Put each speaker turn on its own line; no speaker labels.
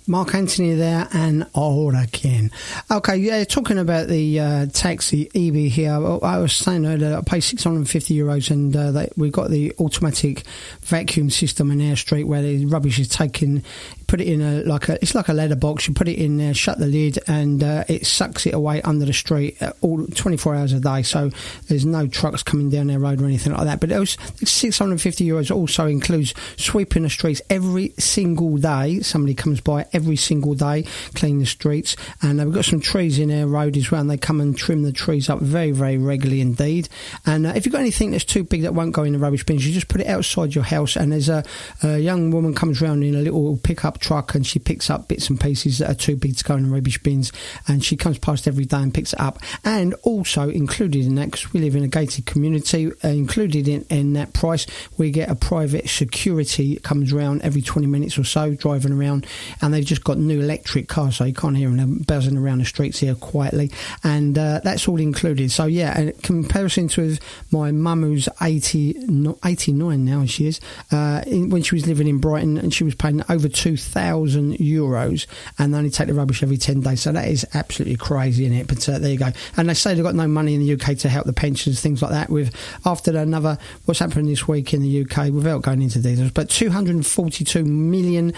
Mark Anthony there and Ahora Ken. Okay, yeah, talking about the taxi EV here, I was saying earlier I pay €650 and we've got the automatic vacuum system in our street where the rubbish is taken, put it in it's like a letter box, you put it in there, shut the lid, and it sucks it away under the street all 24 hours a day, so there's no trucks coming down their road or anything like that. But €650 also includes sweeping the streets every single day. Somebody comes by every single day, clean the streets, and we've got some trees in our road as well, and they come and trim the trees up very, very regularly indeed. And if you've got anything that's too big that won't go in the rubbish bins, you just put it outside your house, and there's a young woman comes round in a little pickup truck, and she picks up bits and pieces that are too big to go in the rubbish bins, and she comes past every day and picks it up. And also included in that, because we live in a gated community, included in that price, we get a private security that comes around every 20 minutes or so, driving around, and they've just got new electric cars, so you can't hear them buzzing around the streets here quietly, and that's all included. So yeah, in comparison to my mum, who's 89 now, she is, when she was living in Brighton, and she was paying over €2,000, and they only take the rubbish every 10 days, so that is absolutely crazy, isn't it? But there you go. And they say they've got no money in the UK to help the pensions, things like that. What's happening this week in the UK, without going into details, but 242 million